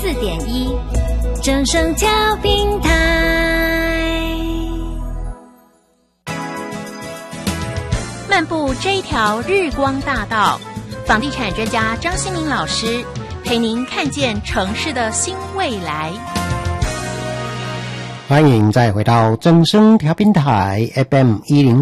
104.1正声调频台。漫步这一条日光大道，房地产专家张新民老师陪您看见城市的新未来。 欢迎再回到正声调频台 FM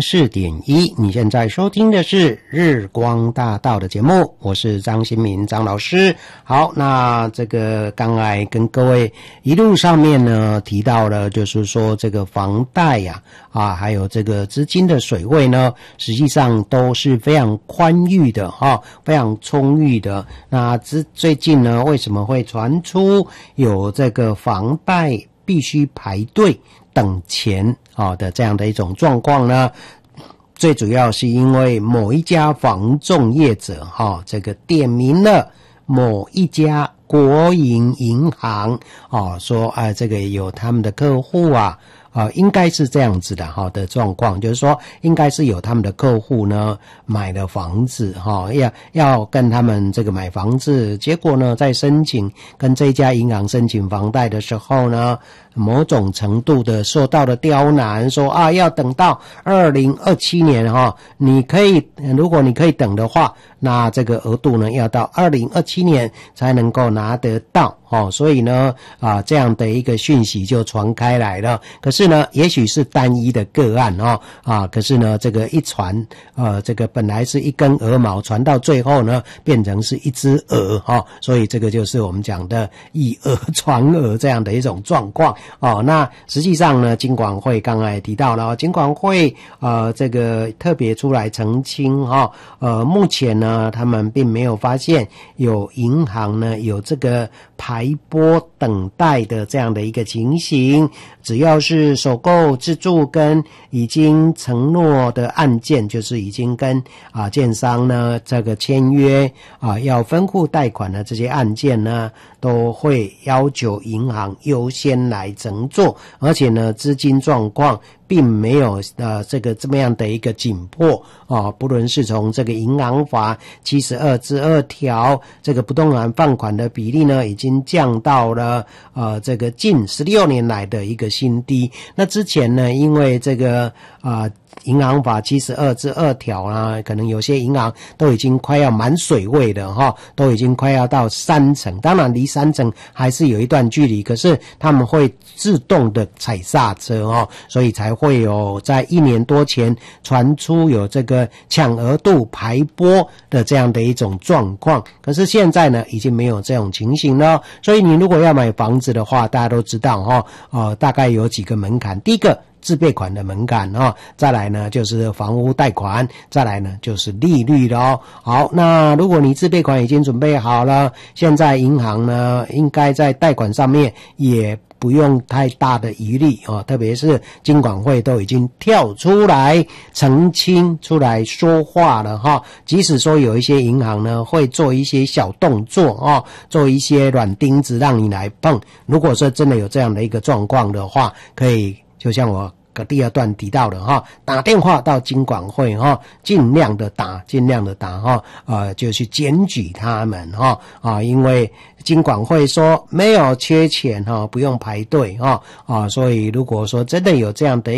104.1，你现在收听的是日光大道的节目，我是张新民张老师。好，那这个刚才跟各位一路上面呢提到了，就是说这个房贷呀还有这个资金的水位呢，实际上都是非常宽裕的非常充裕的。那最近呢，为什么会传出有这个房贷必须排队等钱的这样的一种状况呢？最主要是因为某一家房仲业者这个点名了某一家国营银行说这个有他们的客户应该是这样子的状况，就是说应该是有他们的客户呢买了房子要跟他们这个买房子，结果呢在跟这家银行申请房贷的时候呢，某种程度的受到了刁难，说要等到2027年如果你可以等的话，那这个额度呢要到2027年才能够拿得到所以呢这样的一个讯息就传开来了。可是呢也许是单一的个案可是呢这个一传这个本来是一根鹅毛，传到最后呢变成是一只鹅所以这个就是我们讲的以讹传讹这样的一种状况那实际上呢，金管会刚才也提到了，金管会这个特别出来澄清目前呢他们并没有发现有银行呢有这个排拨等待的这样的一个情形，只要是首购自住跟已经承诺的案件，就是已经跟建商呢这个签约要分户贷款的这些案件呢，都会要求银行优先来承做，而且呢资金状况并没有这么样的一个紧迫不论是从这个银行法72之2条这个不动产放款的比例呢，已经降到了这个近16年来的一个新低。那之前呢，因为这个银行法72之2条可能有些银行都已经快要满水位了都已经快要到3成，当然离3成还是有一段距离，可是他们会自动的踩刹车所以才会有在1年多前传出有这个抢额度排拨的这样的一种状况。可是现在呢已经没有这种情形了，所以你如果要买房子的话，大家都知道大概有几个门槛。第一个自备款的门槛再来呢就是房屋贷款，再来呢就是利率了好，那如果你自备款已经准备好了，现在银行呢应该在贷款上面也不用太大的疑虑特别是金管会都已经跳出来澄清出来说话了即使说有一些银行呢会做一些小动作做一些软钉子让你来碰，如果说真的有这样的一个状况的话，可以就像我第二段提到的打电话到金管会尽量的打就去检举他们因为金管会说没有缺钱不用排队所以如果说真的有这样的